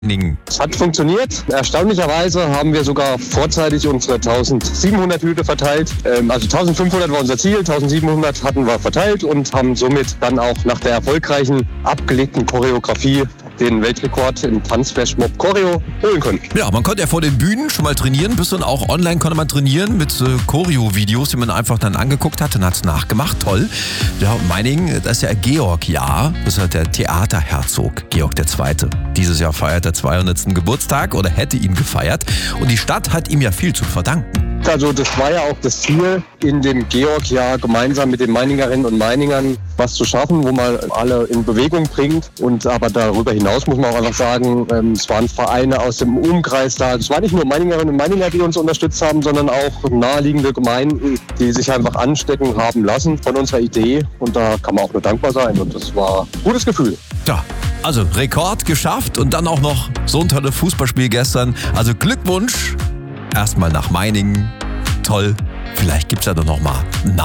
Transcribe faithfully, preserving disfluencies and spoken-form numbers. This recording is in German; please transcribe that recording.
Es hat funktioniert. Erstaunlicherweise haben wir sogar vorzeitig unsere eintausendsiebenhundert Hüte verteilt. Ähm, also eintausendfünfhundert war unser Ziel, eintausendsiebenhundert hatten wir verteilt und haben somit dann auch nach der erfolgreichen abgelegten Choreografie den Weltrekord im Tanzflashmob Choreo holen können. Ja, man konnte ja vor den Bühnen schon mal trainieren, bis dann auch online konnte man trainieren mit äh, Choreo-Videos, die man einfach dann angeguckt hat und hat es nachgemacht. Toll. Ja, Meiningen, das ist ja Georg-Jahr, das ist halt der Theaterherzog, Georg der Zweite. Dieses Jahr feiert er zweihundertsten Geburtstag oder hätte ihn gefeiert und die Stadt hat ihm ja viel zu verdanken. Also das war ja auch das Ziel, in dem Georg-Jahr gemeinsam mit den Meiningerinnen und Meiningern was zu schaffen, wo man alle in Bewegung bringt. Und aber darüber hinaus muss man auch einfach sagen, ähm, es waren Vereine aus dem Umkreis da. Es waren nicht nur Meiningerinnen und Meininger, die uns unterstützt haben, sondern auch naheliegende Gemeinden, die sich einfach anstecken haben lassen von unserer Idee. Und da kann man auch nur dankbar sein. Und das war ein gutes Gefühl. Ja, also Rekord geschafft und dann auch noch so ein tolles Fußballspiel gestern. Also Glückwunsch erstmal nach Meiningen. Toll. Vielleicht gibt's ja doch noch mal